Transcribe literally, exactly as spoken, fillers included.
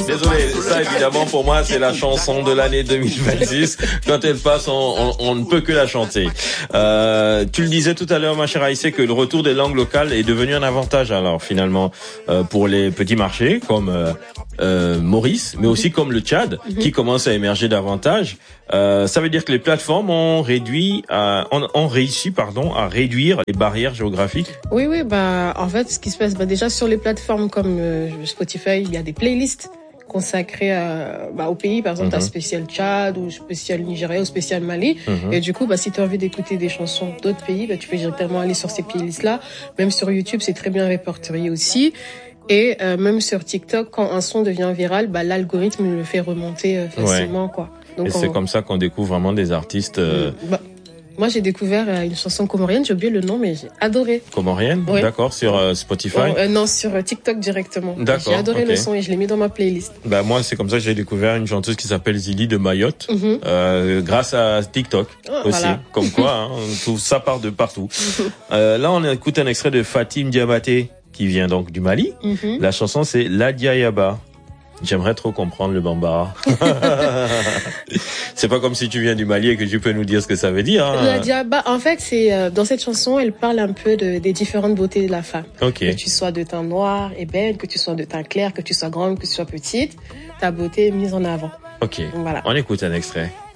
Désolé, ça évidemment pour moi c'est la chanson de l'année deux mille vingt-six. Quand elle passe, on, on, on ne peut que la chanter. Euh, tu le disais tout à l'heure, ma chère Aïssé, que le retour des langues locales est devenu un avantage alors finalement euh, pour les petits marchés comme euh, euh, Maurice, mais aussi comme le Tchad, mm-hmm. qui commence à émerger davantage. Euh, ça veut dire que les plateformes ont réduit, à, ont, ont réussi, pardon, à réduire les barrières géographiques. Oui, oui, bah en fait, ce qui se passe, bah déjà sur les plateformes comme euh, Spotify, il y a des playlists consacrées à, bah, au pays, par exemple, mm-hmm. t'as spécial Tchad ou spécial Nigeria ou spécial Mali, mm-hmm. et du coup, bah si tu as envie d'écouter des chansons d'autres pays, bah tu peux directement aller sur ces playlists-là. Même sur YouTube, c'est très bien répertorié aussi. Et euh, même sur TikTok, quand un son devient viral, bah l'algorithme le fait remonter euh, facilement, ouais. quoi. Donc, et on... c'est comme ça qu'on découvre vraiment des artistes. Euh... Bah, moi, j'ai découvert euh, une chanson comorienne, j'ai oublié le nom, mais j'ai adoré. Comorienne, oui. D'accord, sur euh, Spotify. Oh, euh, non, sur euh, TikTok directement. D'accord. J'ai adoré okay. le son et je l'ai mis dans ma playlist. Bah moi, c'est comme ça que j'ai découvert une chanteuse qui s'appelle Zili de Mayotte, mm-hmm. euh, grâce à TikTok oh, aussi. Voilà. Comme quoi, hein, tout ça part de partout. euh, là, on écoute un extrait de Fatim Diabaté, qui vient donc du Mali. Mm-hmm. La chanson, c'est La Diayaba. J'aimerais trop comprendre le bambara. C'est pas comme si tu viens du Mali et que tu peux nous dire ce que ça veut dire. Hein. La Diaba, en fait, c'est euh, dans cette chanson, elle parle un peu de, des différentes beautés de la femme. Okay. Que tu sois de teint noir et belle, que tu sois de teint clair, que tu sois grande, que tu sois petite, ta beauté est mise en avant. Ok. Voilà. On écoute un extrait.